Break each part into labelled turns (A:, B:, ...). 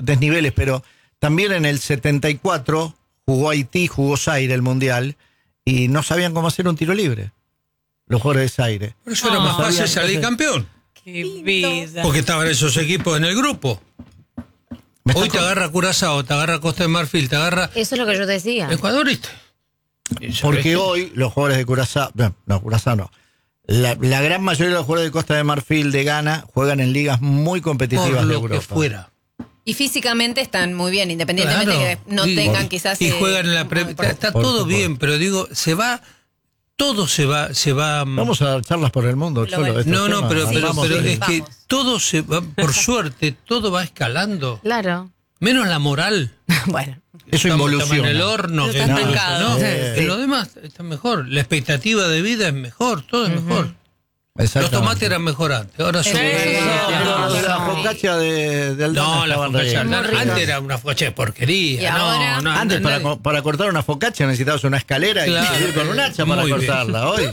A: desniveles, pero también en el 74 jugó Haití, jugó Zaire el Mundial, y no sabían cómo hacer un tiro libre, los jugadores de Zaire.
B: Por eso era más fácil salir campeón.
C: Qué vida.
B: Porque estaban esos equipos en el grupo. Hoy te agarra Curazao, te agarra Costa de Marfil, te agarra
D: Eso es lo que yo decía.
B: Ecuador, ¿viste?
A: Porque hoy los jugadores de Curazao, Curazao no. La gran mayoría de los jugadores de Costa de Marfil, de Ghana, juegan en ligas muy competitivas
B: por
A: de
B: lo
A: Europa.
B: que fuera.
C: Y físicamente están muy bien, independientemente
B: Claro.
C: de que no tengan quizás...
B: Y juegan en la está todo bien, pero digo, todo se va.
A: Vamos a dar charlas por el mundo, Cholo. de estos
B: No,
A: temas.
B: pero
A: Vamos,
B: es
A: sí.
B: que todo se va, por suerte, todo va escalando.
D: Claro.
B: Menos la moral.
D: Bueno.
A: Eso
B: Estamos
A: involuciona.
B: en el horno,
C: Eso
B: que
C: está
B: no,
C: estancado.
B: ¿no?
A: Sí.
B: En lo demás está mejor. La expectativa de vida es mejor, todo es mejor. Los
A: Exactamente.
B: tomates eran mejor antes, ahora son...
A: Pero la focaccia de Aldana
B: No, la
A: estaban
B: focaccia
A: re bien.
B: antes era una focaccia de porquería.
C: Y ahora-
A: Antes
B: nadie-
A: para cortar una focaccia necesitabas una escalera
B: Claro.
A: y seguir con un hacha para
B: Muy bien.
A: cortarla. Hoy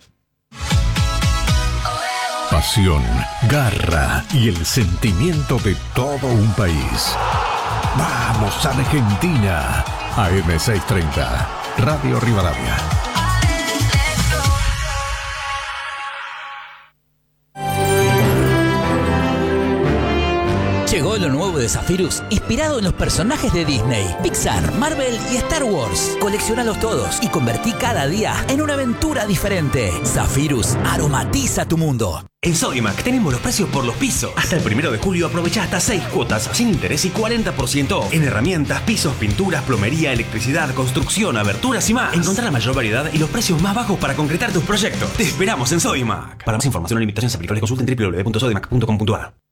E: Pasión, garra y el sentimiento de todo un país. Vamos, Argentina. AM630, Radio Rivadavia.
F: Llegó lo nuevo de Zephyrus, inspirado en los personajes de Disney, Pixar, Marvel y Star Wars. Coleccionalos todos y convertí cada día en una aventura diferente. Zephyrus aromatiza tu mundo.
G: En Sodimac tenemos los precios por los pisos. Hasta el 1 de julio aprovecha hasta 6 cuotas sin interés y 40% en herramientas, pisos, pinturas, plomería, electricidad, construcción, aberturas y más. Encontrá la mayor variedad y los precios más bajos para concretar tus proyectos. Te esperamos en Sodimac. Para más información o limitaciones aplicables consulten www.sodimac.com.ar.